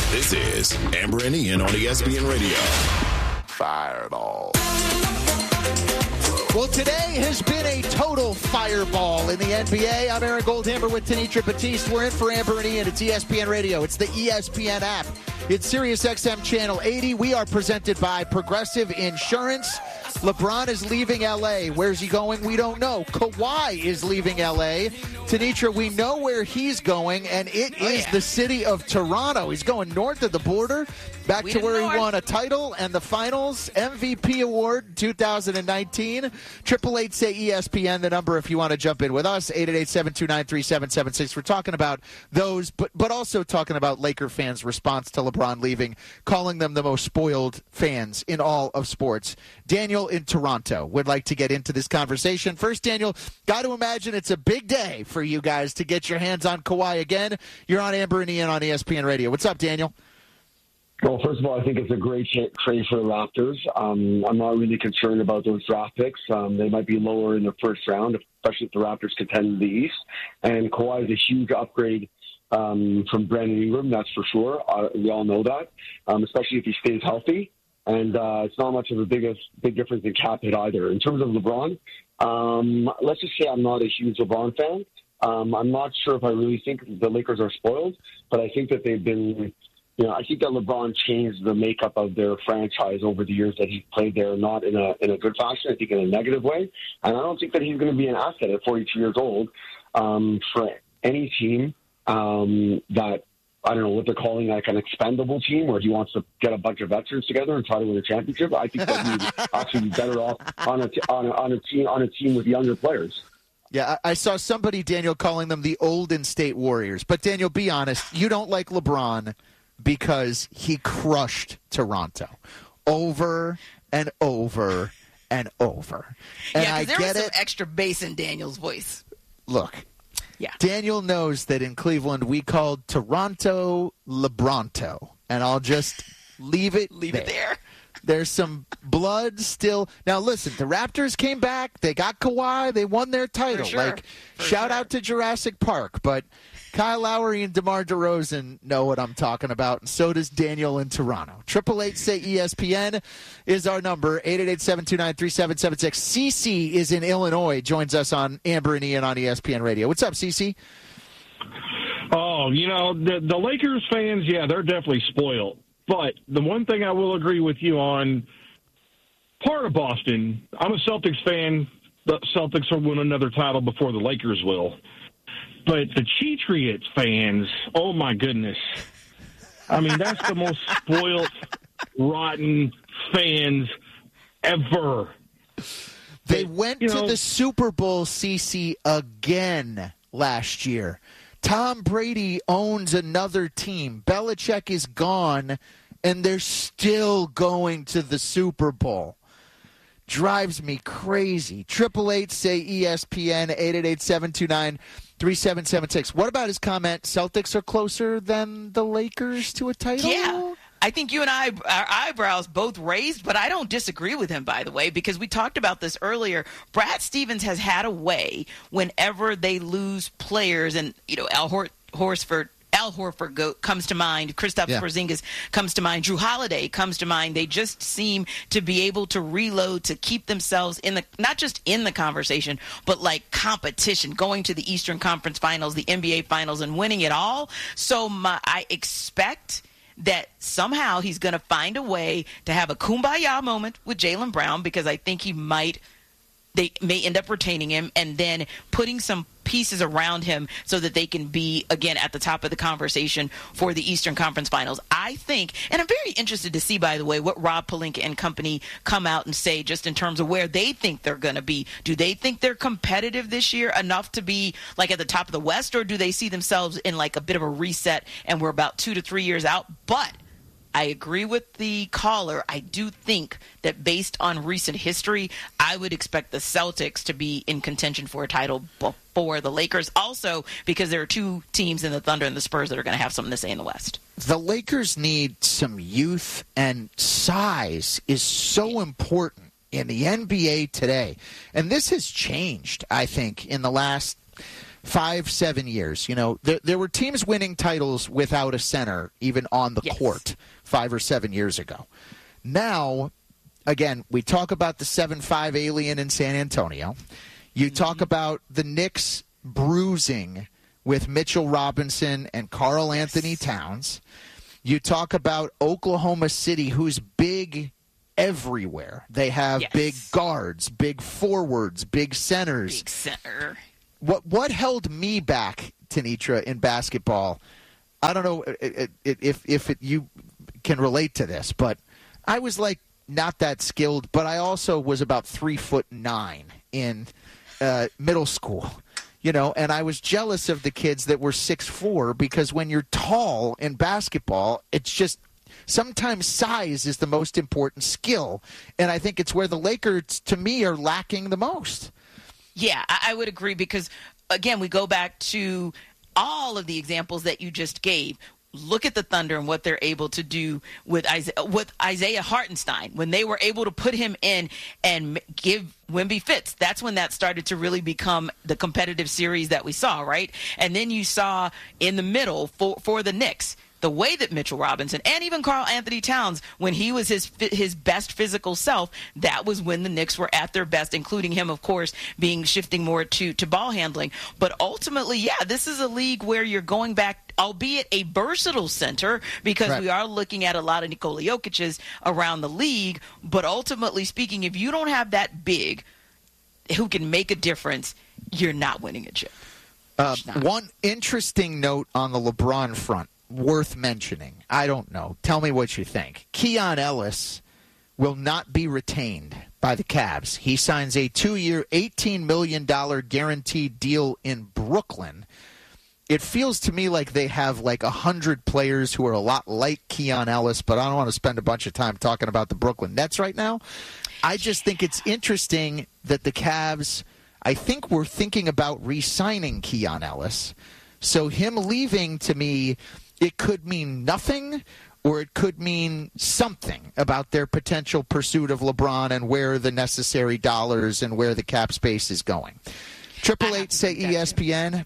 This is Amber and Ian on ESPN Radio. Fireball. Well, today has been a total fireball in the NBA. I'm Aaron Goldhammer with Tanitra Batiste. We're in for Amber and Ian. It's ESPN Radio. It's the ESPN app. It's SiriusXM Channel 80. We are presented by Progressive Insurance. LeBron is leaving L.A. Where's he going? We don't know. Kawhi is leaving L.A. Tanitra, we know where he's going, and it is the city of Toronto. He's going north of the border, back to where he won a title and the Finals MVP award 2019. 888-SAY-ESPN, the number if you want to jump in with us, 888-729-3776. We're talking about those, but also talking about Laker fans' response to LeBron leaving, calling them the most spoiled fans in all of sports. Daniel in Toronto would like to get into this conversation. First, Daniel, got to imagine it's a big day for you guys to get your hands on Kawhi again. You're on Amber and Ian on ESPN Radio. What's up, Daniel? Well, first of all, I think it's a great trade for the Raptors. I'm not really concerned about those draft picks. They might be lower in the first round, especially if the Raptors contend in the East. And Kawhi is a huge upgrade from Brandon Ingram, that's for sure. We all know that, especially if he stays healthy. And it's not much of a big difference in cap hit either. In terms of LeBron, let's just say I'm not a huge LeBron fan. I'm not sure if I really think the Lakers are spoiled, but I think that they've been, I think that LeBron changed the makeup of their franchise over the years that he's played there, not in a good fashion, I think in a negative way. And I don't think that he's going to be an asset at 42 years old for any team that, I don't know what they're calling, like an expendable team where he wants to get a bunch of veterans together and try to win a championship. I think that he'd actually be better off on a team with younger players. Yeah, I saw somebody, Daniel, calling them the Olden State Warriors. But, Daniel, be honest, you don't like LeBron because he crushed Toronto over and over and over. And yeah, because there was some it. extra bass in Daniel's voice. Look. Yeah. Daniel knows that in Cleveland we called Toronto LeBronto, and I'll just leave it there. There's some blood still. Now, listen, the Raptors came back. They got Kawhi. They won their title. Shout out to Jurassic Park. But Kyle Lowry and DeMar DeRozan know what I'm talking about, and so does Daniel in Toronto. 888-SAY-ESPN is our number, 888-729-3776. CeCe is in Illinois, joins us on Amber and Ian on ESPN Radio. What's up, CeCe? Oh, the Lakers fans, yeah, they're definitely spoiled. But the one thing I will agree with you on, part of Boston, I'm a Celtics fan. The Celtics will win another title before the Lakers will. But the Patriots fans, oh, my goodness. I mean, that's the most spoiled, rotten fans ever. They went to the Super Bowl, CeCe, again last year. Tom Brady owns another team. Belichick is gone, and they're still going to the Super Bowl. Drives me crazy. 888-SAY-ESPN, 888-729-3776. What about his comment, Celtics are closer than the Lakers to a title? Yeah. I think you and I, our eyebrows both raised, but I don't disagree with him, by the way, because we talked about this earlier. Brad Stevens has had a way whenever they lose players, and, Al Horford comes to mind. Kristaps Porzingis comes to mind. Drew Holiday comes to mind. They just seem to be able to reload to keep themselves not just in the conversation, but like competition, going to the Eastern Conference Finals, the NBA Finals, and winning it all. So I expect that somehow he's going to find a way to have a kumbaya moment with Jaylen Brown, because I think they may end up retaining him and then putting some pieces around him so that they can be, again, at the top of the conversation for the Eastern Conference Finals. I think, and I'm very interested to see, by the way, what Rob Pelinka and company come out and say just in terms of where they think they're going to be. Do they think they're competitive this year enough to be like at the top of the West, or do they see themselves in like a bit of a reset and we're about 2 to 3 years out? But I agree with the caller. I do think that based on recent history, I would expect the Celtics to be in contention for a title before the Lakers. Also, because there are two teams in the Thunder and the Spurs that are going to have something to say in the West. The Lakers need some youth, and size is so important in the NBA today. And this has changed, I think, in the last 5-7 years. There were teams winning titles without a center, even on the court, 5 or 7 years ago. Now, again, we talk about the 7-5 alien in San Antonio. You talk about the Knicks bruising with Mitchell Robinson and Karl Anthony Towns. You talk about Oklahoma City, who's big everywhere. They have big guards, big forwards, big centers. Big center. What held me back, Tenitra, in basketball, I don't know if you can relate to this, but I was like not that skilled, but I also was about 3'9" in middle school. And I was jealous of the kids that were 6'4", because when you're tall in basketball, it's just sometimes size is the most important skill. And I think it's where the Lakers, to me, are lacking the most. Yeah, I would agree because, again, we go back to all of the examples that you just gave. Look at the Thunder and what they're able to do with Isaiah Hartenstein. When they were able to put him in and give Wemby fits, that's when that started to really become the competitive series that we saw, right? And then you saw in the middle for the Knicks, the way that Mitchell Robinson and even Karl Anthony Towns, when he was his best physical self, that was when the Knicks were at their best, including him, of course, shifting more to ball handling. But ultimately, this is a league where you're going back, albeit a versatile center, because we are looking at a lot of Nikola Jokic's around the league. But ultimately speaking, if you don't have that big who can make a difference, you're not winning a chip. One interesting note on the LeBron front, worth mentioning. I don't know. Tell me what you think. Keon Ellis will not be retained by the Cavs. He signs a 2-year, $18 million guaranteed deal in Brooklyn. It feels to me like they have like 100 players who are a lot like Keon Ellis, but I don't want to spend a bunch of time talking about the Brooklyn Nets right now. I just think it's interesting that the Cavs, I think, were thinking about re-signing Keon Ellis. So him leaving, to me, it could mean nothing, or it could mean something about their potential pursuit of LeBron and where the necessary dollars and where the cap space is going. 888-SAY-ESPN,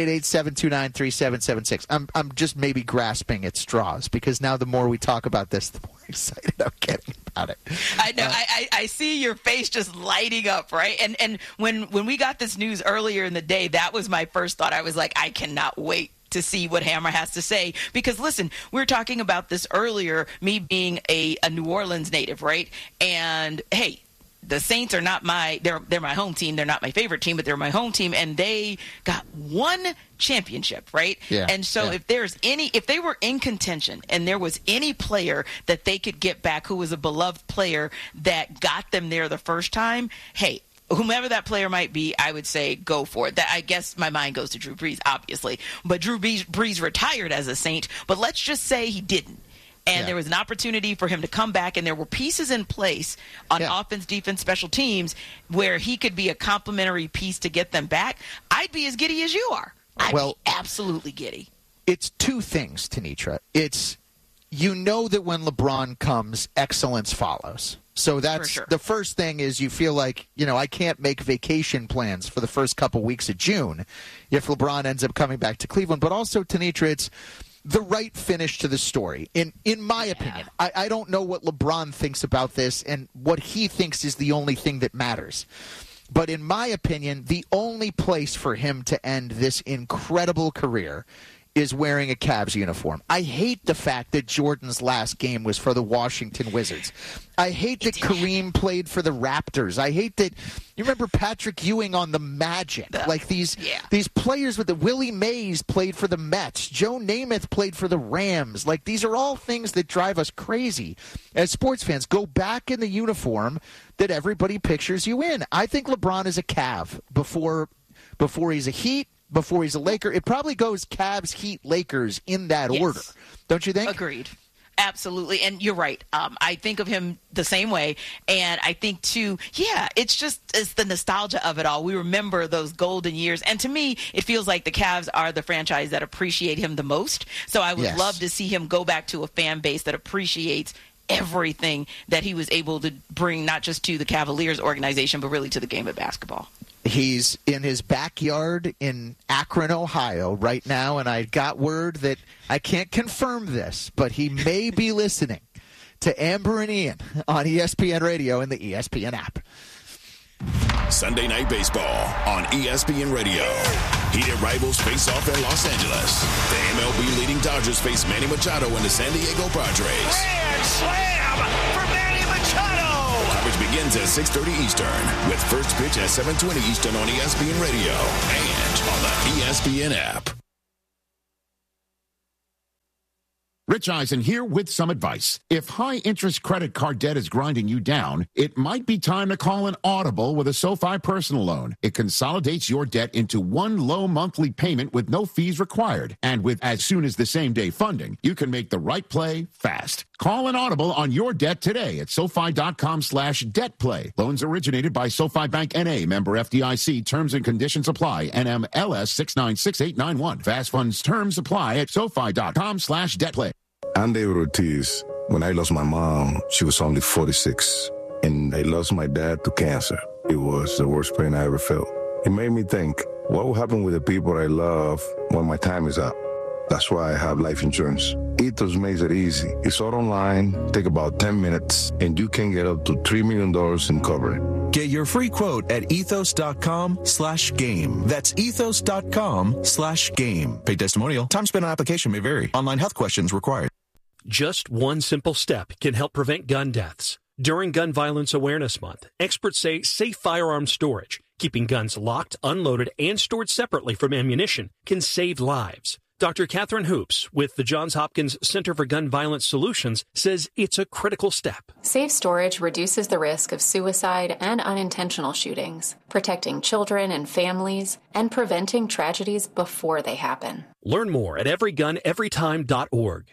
888-729-3776. I'm just maybe grasping at straws, because now the more we talk about this, the more excited I'm getting about it. I know. I see your face just lighting up, right? And when we got this news earlier in the day, that was my first thought. I was like, I cannot wait to see what Hammer has to say. Because, listen, we were talking about this earlier, me being a New Orleans native, right? And, hey, the Saints are not they're my home team. They're not my favorite team, but they're my home team. And they got one championship, right? Yeah, and so if they were in contention and there was any player that they could get back who was a beloved player that got them there the first time, hey, whomever that player might be, I would say go for it. That, I guess my mind goes to Drew Brees, obviously. But Drew Brees retired as a Saint. But let's just say he didn't. And there was an opportunity for him to come back, and there were pieces in place on offense, defense, special teams where he could be a complementary piece to get them back. I'd be as giddy as you are. I'd be absolutely giddy. It's two things, Tenitra. It's, that when LeBron comes, excellence follows. So that's the first thing is you feel like, I can't make vacation plans for the first couple weeks of June if LeBron ends up coming back to Cleveland. But also, Tenitra, it's the right finish to the story, in my opinion. I don't know what LeBron thinks about this and what he thinks is the only thing that matters. But in my opinion, the only place for him to end this incredible career is wearing a Cavs uniform. I hate the fact that Jordan's last game was for the Washington Wizards. I hate that Kareem played for the Raptors. I hate that you remember Patrick Ewing on the Magic. Like these players with the Willie Mays played for the Mets. Joe Namath played for the Rams. Like, these are all things that drive us crazy as sports fans. Go back in the uniform that everybody pictures you in. I think LeBron is a Cav before he's a Heat, before he's a Laker. It probably goes Cavs, Heat, Lakers in that order. Don't you think? Agreed. Absolutely. And you're right. I think of him the same way. And I think, too, it's the nostalgia of it all. We remember those golden years. And to me, it feels like the Cavs are the franchise that appreciate him the most. So I would love to see him go back to a fan base that appreciates everything that he was able to bring, not just to the Cavaliers organization, but really to the game of basketball. He's in his backyard in Akron, Ohio right now, and I got word that I can't confirm this, but he may be listening to Amber and Ian on ESPN Radio and the ESPN app. Sunday Night Baseball on ESPN Radio. Heated rivals face off in Los Angeles. The MLB leading Dodgers face Manny Machado and the San Diego Padres. Grand slam for Manny Machado! Coverage begins at 6:30 Eastern with first pitch at 7:20 Eastern on ESPN Radio and on the ESPN app. Rich Eisen here with some advice. If high-interest credit card debt is grinding you down, it might be time to call an Audible with a SoFi personal loan. It consolidates your debt into one low monthly payment with no fees required. And with as soon as the same-day funding, you can make the right play fast. Call an Audible on your debt today at SoFi.com/debtplay. Loans originated by SoFi Bank N.A., member FDIC. Terms and conditions apply. NMLS 696891. Fast funds terms apply at SoFi.com/debtplay. I'm David Ortiz. When I lost my mom, she was only 46, and I lost my dad to cancer. It was the worst pain I ever felt. It made me think, what will happen with the people I love when my time is up? That's why I have life insurance. Ethos makes it easy. It's all online, take about 10 minutes, and you can get up to $3 million in coverage. Get your free quote at ethos.com/game. That's ethos.com/game. Paid testimonial. Time spent on application may vary. Online health questions required. Just one simple step can help prevent gun deaths. During Gun Violence Awareness Month, experts say safe firearm storage, keeping guns locked, unloaded, and stored separately from ammunition, can save lives. Dr. Catherine Hoops with the Johns Hopkins Center for Gun Violence Solutions says it's a critical step. Safe storage reduces the risk of suicide and unintentional shootings, protecting children and families, and preventing tragedies before they happen. Learn more at everyguneverytime.org.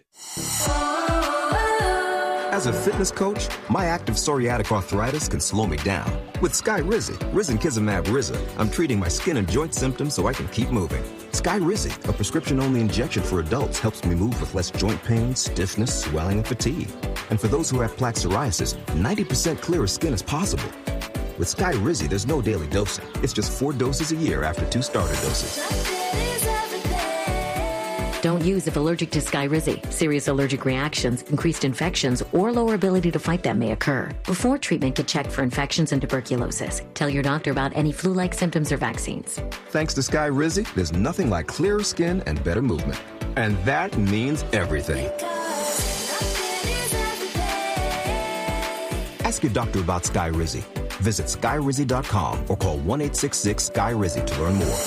As a fitness coach, my active psoriatic arthritis can slow me down. With Skyrizi, risankizumab Riza, I'm treating my skin and joint symptoms so I can keep moving. Skyrizi, a prescription-only injection for adults, helps me move with less joint pain, stiffness, swelling, and fatigue. And for those who have plaque psoriasis, 90% clearer skin is possible. With Skyrizi, there's no daily dosing. It's just 4 doses a year after 2 starter doses. Don't use if allergic to Skyrizi. Serious allergic reactions, increased infections, or lower ability to fight them may occur. Before treatment, get checked for infections and tuberculosis. Tell your doctor about any flu-like symptoms or vaccines. Thanks to Skyrizi, there's nothing like clearer skin and better movement. And that means everything. Ask your doctor about Skyrizi. Visit Skyrizi.com or call 1-866-SKY-RIZI to learn more.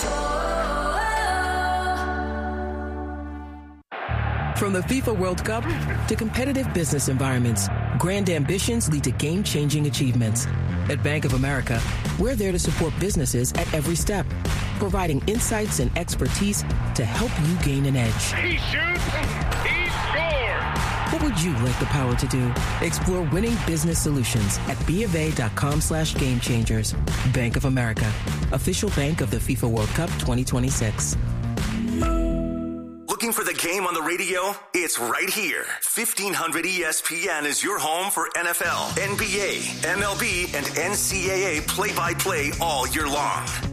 From the FIFA World Cup to competitive business environments, grand ambitions lead to game-changing achievements. At Bank of America, we're there to support businesses at every step, providing insights and expertise to help you gain an edge. He shoots, he scores! What would you like the power to do? Explore winning business solutions at BofA.com/gamechangers. Bank of America, official bank of the FIFA World Cup 2026. Looking for the game on the radio? It's right here. 1500 ESPN is your home for NFL, NBA, MLB, and NCAA play-by-play all year long.